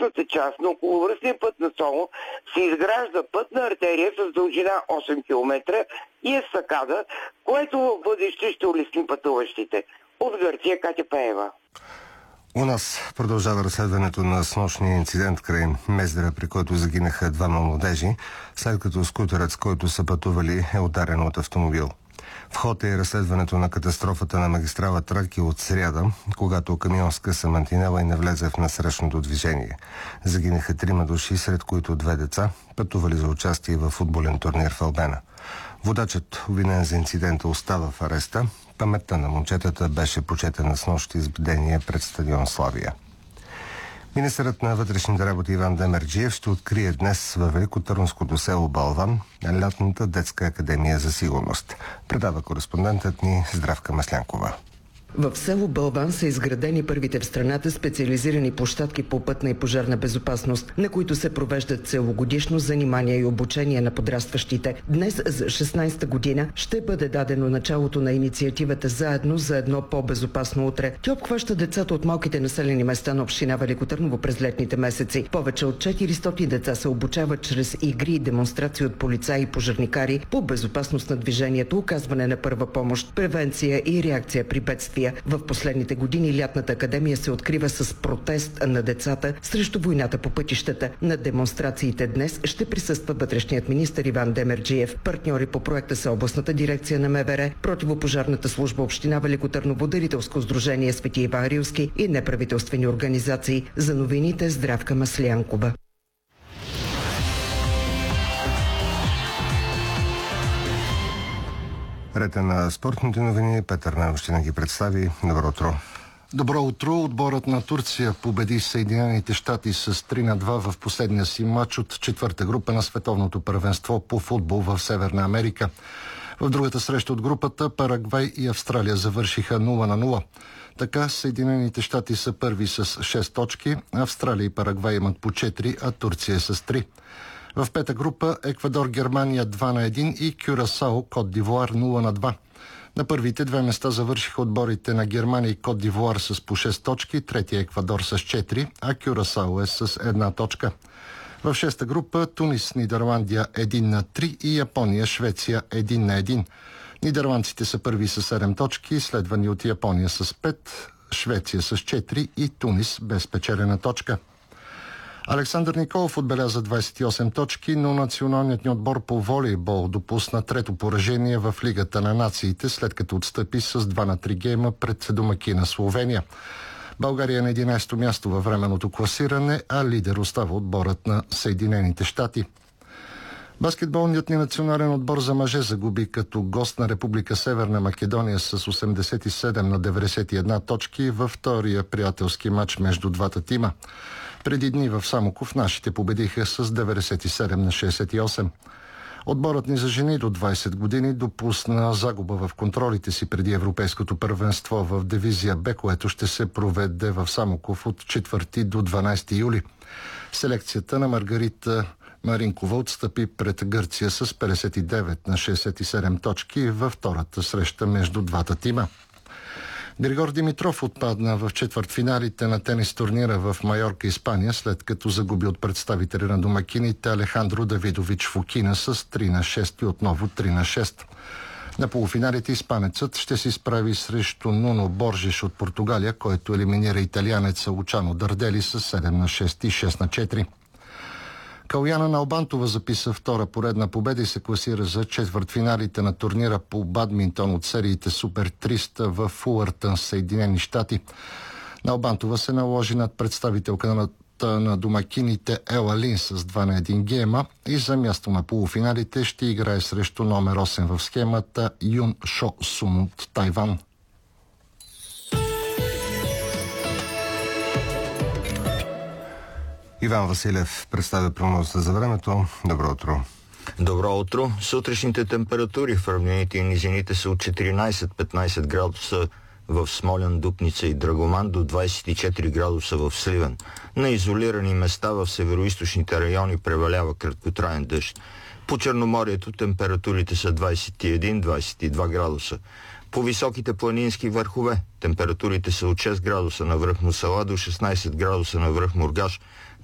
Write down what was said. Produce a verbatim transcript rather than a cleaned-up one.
вътрешната част на околовръстния път на Солун се изгражда пътна артерия с дължина осем километра и естакада, което в бъдеще ще улесни пътуващите. От Гърция, Катя Пеева. У нас продължава разследването на снощния инцидент край Мездра, при който загинаха двама младежи, след като скутерът, с който са пътували, е ударен от автомобил. В ход е разследването на катастрофата на магистрала Тракия от сряда, когато камион скъса мантинела и не влезе в насрещното движение. Загинаха трима души, сред които две деца, пътували за участие в футболен турнир в Албена. Водачът, обвинен за инцидента, остава в ареста. Паметта на момчетата беше почетена с нощи с бдение пред стадион Славия. Министърът на вътрешните работи Иван Демерджиев ще открие днес във великотърновското село Балван лятната детска академия за сигурност. Предава кореспондентът ни Здравка Маслянкова. В село Балван са изградени първите в страната специализирани площадки по пътна и пожарна безопасност, на които се провеждат целогодишно занимания и обучение на подрастващите. Днес за шестнадесета година ще бъде дадено началото на инициативата "Заедно за едно по-безопасно утре". Тя обхваща децата от малките населени места на община Велико Търново през летните месеци. Повече от четиристотин деца се обучават чрез игри и демонстрации от полицаи и пожарникари по безопасност на движението, оказване на първа помощ, превенция и реакция при бедствия. В последните години лятната академия се открива с протест на децата срещу войната по пътищата. На демонстрациите днес ще присъства вътрешният министър Иван Демерджиев. Партньори по проекта са областната дирекция на МВР, противопожарната служба община Велико Търново, дарителско сдружение Свети Иван Рилски и неправителствени организации. За новините Здравка Маслянкова. Ред на спортните новини. Петър Найденов ще ги представи. Добро утро. Добро утро. Отборът на Турция победи Съединените щати с три на два в последния си матч от четвърта група на световното първенство по футбол в Северна Америка. В другата среща от групата Парагвай и Австралия завършиха нула на нула. Така Съединените щати са първи с шест точки, Австралия и Парагвай имат по четири, а Турция с три. В пета група Еквадор Германия два на един и Кюрасао Кот д'Ивуар нула на два. На първите две места завършиха отборите на Германия и Кот д'Ивуар с по шест точки, третия Еквадор с четири, а Кюрасао е с една точка. В шеста група Тунис Нидерландия един на три и Япония Швеция един на един. Нидерландците са първи с седем точки, следвани от Япония с пет, Швеция с четири и Тунис без печелена точка. Александър Николов отбеляза двадесет и осем точки, но националният ни отбор по волейбол допусна трето поражение в Лигата на нациите, след като отстъпи с два на три гейма пред домакина Словения. България е на единадесето място във временното класиране, а лидер остава отборът на Съединените щати. Баскетболният ни национален отбор за мъже загуби като гост на Република Северна Македония с осемдесет и седем на деветдесет и една точки във втория приятелски матч между двата тима. Преди дни в Самоков нашите победиха с деветдесет и седем на шестдесет и осем. Отборът ни за жени до двадесет години допусна загуба в контролите си преди Европейското първенство в дивизия Б, което ще се проведе в Самоков от четвърти до дванадесети юли. Селекцията на Маргарита Маринкова отстъпи пред Гърция с петдесет и девет на шестдесет и седем точки във втората среща между двата тима. Григор Димитров отпадна в четвъртфиналите на тенис турнира в Майорка, Испания, след като загуби от представители на домакините Алехандро Давидович Фокина с три на шест и отново три на шест. На полуфиналите испанецът ще се изправи срещу Нуно Боржеш от Португалия, който елиминира италианеца Лучано Дардели с седем на шест и шест на четири. Калуяна Налбантова записа втора поредна победа и се класира за четвъртфиналите на турнира по бадминтон от сериите Супер триста в Фулъртън, Съединени щати. Налбантова се наложи над представителка на, на домакините Ела Лин с два на един гейма и за място на полуфиналите ще играе срещу номер осем в схемата Юн Шо Сун от Тайван. Иван Василев представя прогнозата за времето. Добро утро. Добро утро. Сутрешните температури в равнините и низините са от четиринадесет до петнадесет градуса в Смолян, Дупница и Драгоман, до двадесет и четири градуса в Сливен. На изолирани места в североизточните райони превалява краткотраен дъжд. По Черноморието температурите са двадесет и един до двадесет и два градуса. По високите планински върхове температурите са от шест градуса на връх Мусала до шестнадесет градуса на връх Мургаш,